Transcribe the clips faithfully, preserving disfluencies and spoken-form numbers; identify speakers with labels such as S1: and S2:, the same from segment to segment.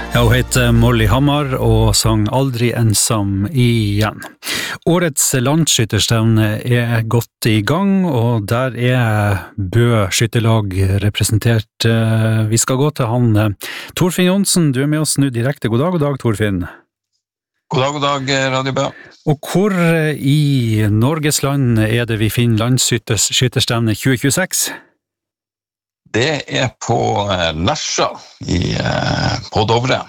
S1: Ja, hun heter Molly Hammar og sang Aldri ensom igjen. Årets landskytterstevne er godt i gang, og der er Bø skytterlag representert. Vi skal gå til han Torfinn Johnsen, du er med oss nå direkte. God dag, god dag, Torfinn.
S2: God dag, god dag, Radio Bø.
S1: Og hvor i Norges land er det vi finner landsskytterstevne tjue tjueseks?
S2: Det er på Lesja i, på Dovre.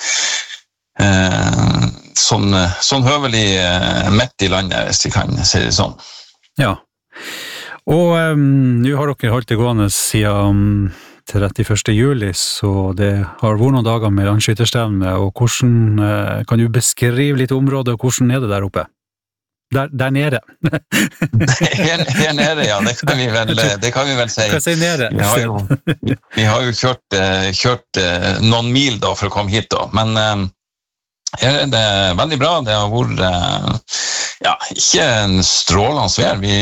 S2: Eh, sånn, sånn høvelig midt i landet, hvis vi kan si det sånn.
S1: Ja, og um, nå har dere holdt det gående siden trettiførste juli, så det har vært noen dager med landskytterstevne, og hvordan, uh, kan du beskrive litt området, og hvordan er det der oppe? Der, der nede.
S2: her, her nede, ja, det kan vi vel, det kan vi vel si.
S1: Hva sier nede?
S2: Vi har jo, vi har jo kjørt, kjørt noen mil da for å komme hit da, men uh, her er det veldig bra. Det har vært, ja, ikke en strålende vær. Vi,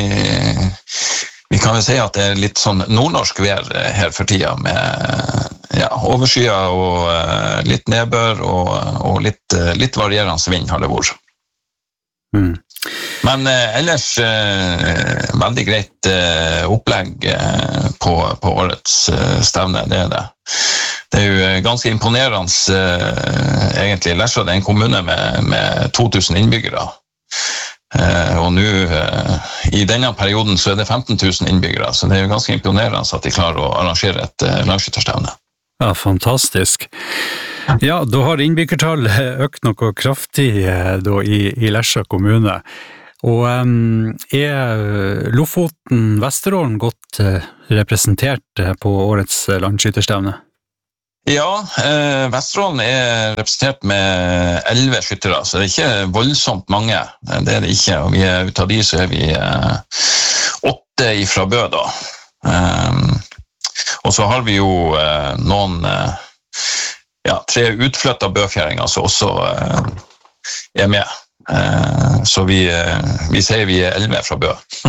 S2: vi kan vel si at det er litt sånn nordnorsk vær her for tida, med ja, overskyer og uh, litt nedbør og, og litt, uh, litt varierende vind har det vært. Mm. Men eh, ellers eh, veldig greit eh, opplegg eh, på, på årets eh, stevne, det er det. Det er jo ganske imponerende eh, egentlig. Lesja det er en kommune med, med to tusen innbyggere. Eh, og nå eh, i denne perioden så er det femten tusen innbyggere, så det er jo ganske imponerende at de klarer å arrangere et eh, landskytterstevne.
S1: Ja, fantastisk. Ja, da har innbyggertallet økt noe kraftig da, i, i Lesja kommune. Og um, er Lofoten, Vesterålen godt uh, representert på årets landskytterstevne?
S2: Ja, eh, Vesterålen er representert med elleve skyttere, så det er ikke voldsomt mange. Det er det ikke, og vi er, ut av de så er vi eh, åtte ifra Bø da. Um, og så har vi jo eh, noen... Eh, Ja, tre utflyttet bøfjæringer som også uh, er med. Uh, så vi, uh, vi sier vi er elleve fra Bø.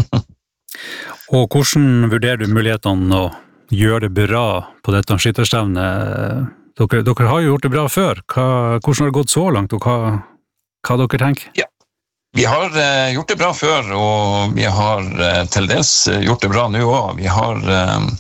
S1: Og hvordan vurderer du mulighetene å gjøre det bra på dette skytterstevnet? Dere, dere har jo gjort det bra før. Hva, hvordan har det gått så langt, og hva, hva dere tenker?
S2: Ja. Vi har uh, gjort det bra før, og vi har uh, til dels gjort det bra nå også. Vi har... Uh,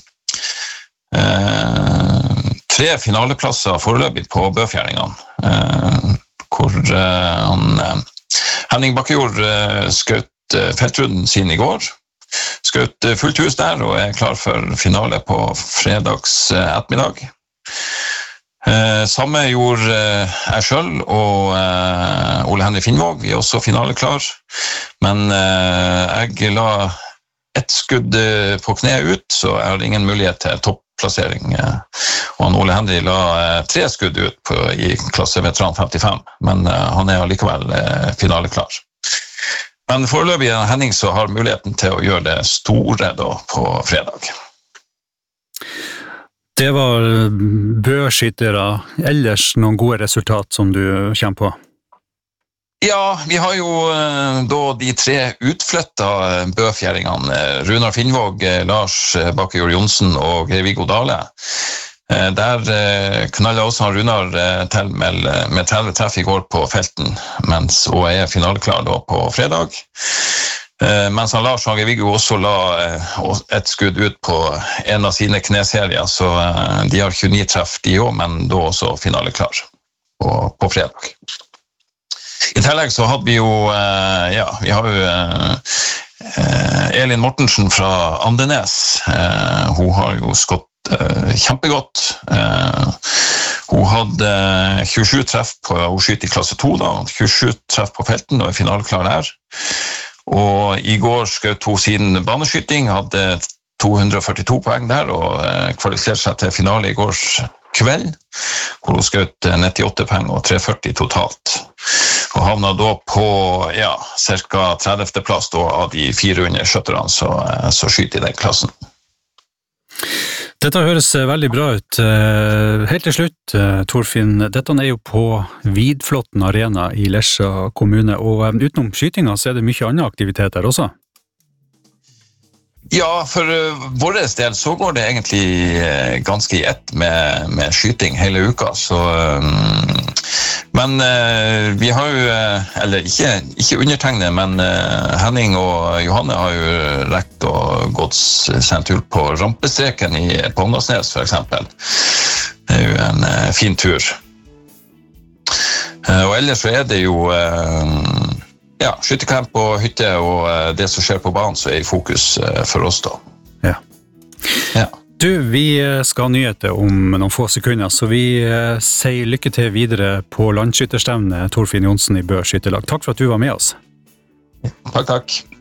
S2: uh, tre finaleplasser foreløpig på bøfjæringene, eh, hvor eh, han, eh, Henning Bakkejord eh, skjøt eh, feltruden sin i går, skjøt eh, fullt hus der og er klar for finale på fredags eh, ettermiddag. Eh, samme gjorde eh, jeg selv og eh, Ole Henry Finnvåg, vi er også finaleklar, men eh, jeg la et skudd på kne ut, så jeg har ingen mulighet til toppplassering. Og han Ole Henry la tre skudd ut på, i klasse veteran femtifem, men han er allikevel finaleklar. Men foreløpig er Henning så har muligheten til å gjøre det store da på fredag.
S1: Det var Bø-skyttere, ellers noen gode resultat som du kommer på?
S2: Ja, vi har jo da de tre utflyttede bøfjæringene, Runar Finnvåg, Lars Bakkejord Johnsen og Geir-Viggo Dale. Der knallet også han Runar til med, med tretti treff i går på felten, mens og er finaleklar da på fredag. Mens han Lars og Geir-Viggo også la et skudd ut på en av sine kneserier, så de har tjueni treff de også, men da også finaleklar på, på fredag. I tillegg så hadde vi jo, ja, vi har jo Elin Mortensen fra Andenes. Hun har jo skått kjempegodt. Hun hadde tjuesju treff på å skyte i klasse to da, tjuesju treff på felten og er finaleklar der. Og i går skjøt hun sin baneskyting, hadde to hundre og førtito poeng der og kvalifiserte seg til finale i går kveld, hvor hun skjøt nittiåtte poeng og tre hundre og førti totalt. Og havna da på ja, cirka tredivte plass da, av de fire hundre skytterne som så skyter i den klassen.
S1: Dette høres veldig bra ut. Helt til slutt, Torfinn, dette er jo på Vidflotten Arena i Lesja kommune, og utenom skytinga så er det mye andre aktiviteter også.
S2: Ja, for uh, vår del så går det egentlig uh, ganske i ett med, med skyting hele uka, så um, men uh, vi har jo, uh, eller ikke, ikke undertegne, men uh, Henning og Johanne har jo rekt og gått seg en tur på rampestreken i Påndalsnes for eksempel. Det er jo en uh, fin tur. Uh, og ellers så er det jo uh, ja, skyttercamp og hytte og uh, det som skjer på banen så er i fokus uh, for oss da.
S1: Ja.
S2: Ja.
S1: Du, vi skal ha nyheter om noen få sekunder, så vi uh, sier lykke til videre på landskytterstevnet Torfinn Johnsen i Bø Skytterlag. Takk for at du var med oss.
S2: Takk, takk.